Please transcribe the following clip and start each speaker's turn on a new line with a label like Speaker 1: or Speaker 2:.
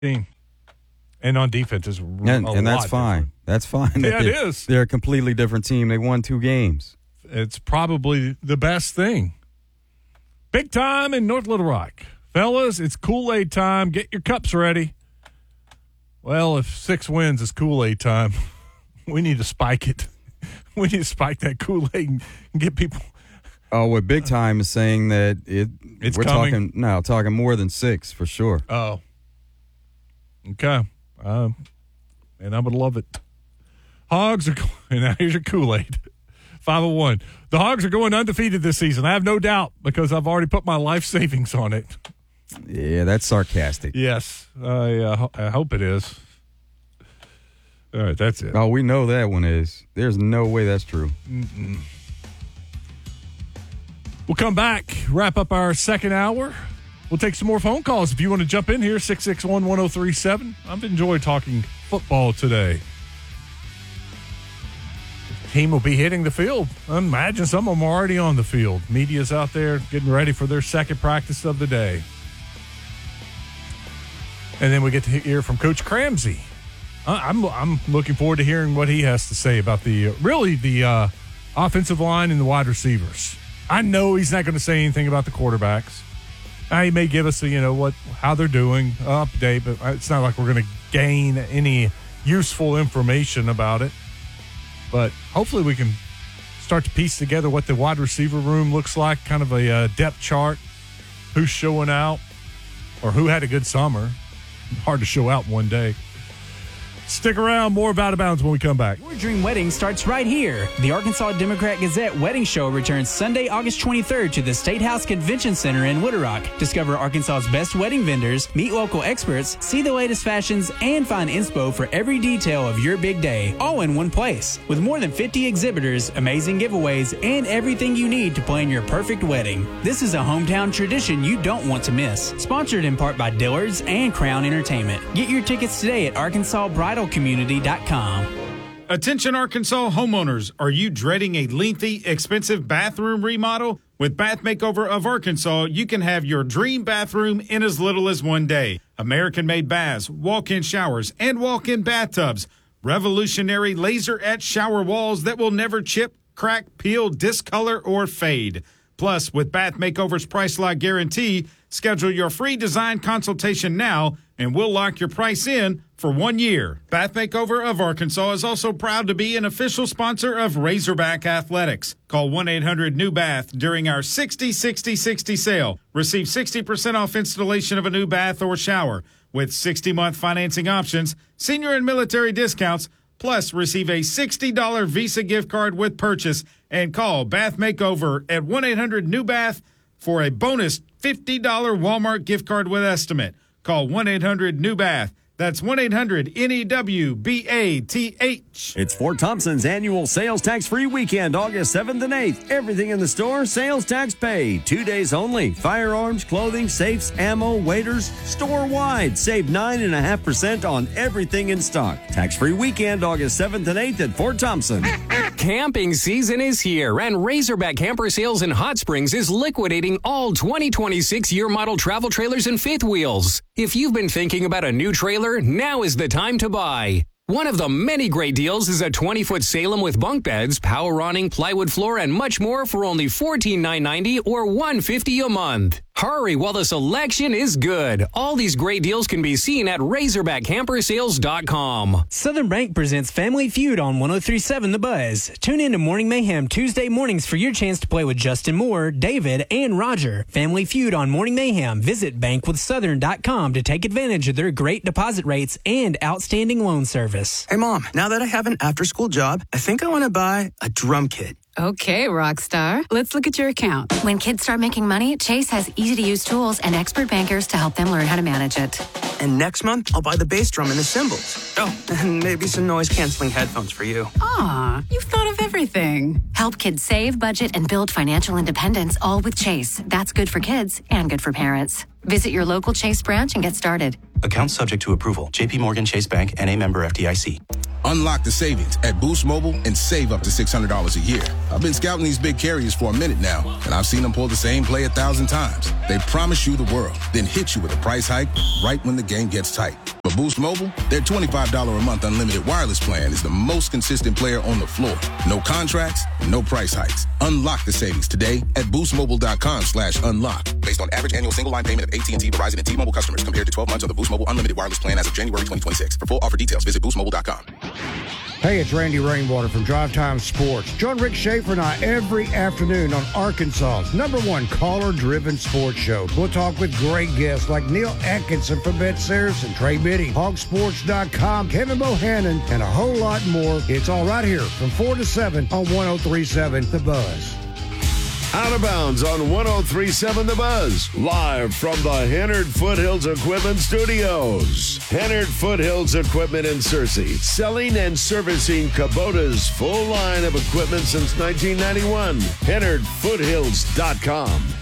Speaker 1: team. And on defense is
Speaker 2: and that's fine.
Speaker 1: Different.
Speaker 2: That's fine.
Speaker 1: Yeah, it is.
Speaker 2: They're a completely different team. They won 2 games.
Speaker 1: It's probably the best thing. Big time in North Little Rock. Fellas, it's Kool-Aid time. Get your cups ready. Well, if 6 wins is Kool-Aid time, we need to spike it. We need to spike that Kool-Aid and get people.
Speaker 2: Oh, what Big Time is saying that we're
Speaker 1: coming.
Speaker 2: talking more than 6 for sure.
Speaker 1: Oh. Okay. And I would love it. Hogs are – and now here's your Kool-Aid. 501. The Hogs are going undefeated this season. I have no doubt because I've already put my life savings on it.
Speaker 2: Yeah, that's sarcastic.
Speaker 1: Yes. I hope it is. All right, that's it.
Speaker 2: Oh, we know that one is. There's no way that's true.
Speaker 1: Mm-mm. We'll come back, wrap up our second hour. We'll take some more phone calls if you want to jump in here, 661-1037. I've enjoyed talking football today. The team will be hitting the field. I imagine some of them are already on the field. Media's out there getting ready for their second practice of the day. And then we get to hear from Coach Cramsey. I'm looking forward to hearing what he has to say about the offensive line and the wide receivers. I know he's not going to say anything about the quarterbacks. He may give us how they're doing, update, but it's not like we're going to gain any useful information about it. But hopefully we can start to piece together what the wide receiver room looks like, kind of a depth chart, who's showing out or who had a good summer. Hard to show out in one day. Stick around. More of Out of Bounds when we come back.
Speaker 3: Your dream wedding starts right here. The Arkansas Democrat-Gazette Wedding Show returns Sunday, August 23rd to the State House Convention Center in Little Rock. Discover Arkansas's best wedding vendors, meet local experts, see the latest fashions, and find inspo for every detail of your big day, all in one place. With more than 50 exhibitors, amazing giveaways, and everything you need to plan your perfect wedding. This is a hometown tradition you don't want to miss. Sponsored in part by Dillard's and Crown Entertainment. Get your tickets today at ArkansasBridalCommunity.com.
Speaker 4: Attention Arkansas homeowners, are you dreading a lengthy, expensive bathroom remodel? With Bath Makeover of Arkansas, you can have your dream bathroom in as little as one day. American-made baths, walk-in showers, and walk-in bathtubs. Revolutionary laser-etched shower walls that will never chip, crack, peel, discolor, or fade. Plus, with Bath Makeover's Price Lock Guarantee, schedule your free design consultation now, and we'll lock your price in for 1 year. Bath Makeover of Arkansas is also proud to be an official sponsor of Razorback Athletics. Call 1-800-NEW-BATH during our 60-60-60 sale. Receive 60% off installation of a new bath or shower with 60-month financing options, senior and military discounts, plus receive a $60 Visa gift card with purchase, and call Bath Makeover at 1-800-NEW-BATH for a bonus $50 Walmart gift card with estimate. Call 1-800-NEW-BATH. That's 1-800-NEWBATH.
Speaker 5: It's Fort Thompson's annual sales tax-free weekend, August 7th and 8th. Everything in the store, sales tax paid. 2 days only. Firearms, clothing, safes, ammo, waiters, store-wide. Save 9.5% on everything in stock. Tax-free weekend, August 7th and 8th at Fort Thompson.
Speaker 6: Camping season is here, and Razorback Camper Sales in Hot Springs is liquidating all 2026 year model travel trailers and fifth wheels. If you've been thinking about a new trailer, now is the time to buy. One of the many great deals is a 20-foot Salem with bunk beds, power awning, plywood floor, and much more for only $14,990 or $150 a month. Hurry while the selection is good. All these great deals can be seen at RazorbackCamperSales.com.
Speaker 3: Southern Bank presents Family Feud on 103.7 The Buzz. Tune in to Morning Mayhem Tuesday mornings for your chance to play with Justin Moore, David, and Roger. Family Feud on Morning Mayhem. Visit bankwithsouthern.com to take advantage of their great deposit rates and outstanding loan service.
Speaker 7: Hey, Mom, now that I have an after-school job, I think I want to buy a drum kit.
Speaker 8: Okay, Rockstar. Let's look at your account.
Speaker 9: When kids start making money, Chase has easy-to-use tools and expert bankers to help them learn how to manage it.
Speaker 7: And next month, I'll buy the bass drum and the cymbals. Oh, and maybe some noise-canceling headphones for you.
Speaker 8: Aw, you've thought of everything.
Speaker 9: Help kids save, budget, and build financial independence, all with Chase. That's good for kids and good for parents. Visit your local Chase branch and get started.
Speaker 10: Account subject to approval. JP Morgan Chase Bank, N.A. member FDIC. Unlock the savings at Boost Mobile and save up to $600 a year. I've been scouting these big carriers for a minute now, and I've seen them pull the same play 1,000 times. They promise you the world, then hit you with a price hike right when the game gets tight. But Boost Mobile, their $25 a month unlimited wireless plan is the most consistent player on the floor. No contracts, no price hikes. Unlock the savings today at boostmobile.com/unlock. Based on average annual single line payment of AT&T, Verizon, and T-Mobile customers compared to 12 months of the Boost Mobile unlimited wireless plan as of January 2026. For full offer details, visit boostmobile.com.
Speaker 11: Hey, it's Randy Rainwater from Drive Time Sports. Join Rick Schaefer and I every afternoon on Arkansas's #1 caller-driven sports show. We'll talk with great guests like Neil Atkinson from Bet-Saracen, Trey Biddy, Hogsports.com, Kevin Bohannon, and a whole lot more. It's all right here from 4 to 7 on 103.7 The Buzz.
Speaker 12: Out of Bounds on 103.7 The Buzz, live from the Hennard Foothills Equipment Studios. Hennard Foothills Equipment in Searcy, selling and servicing Kubota's full line of equipment since 1991. HennardFoothills.com.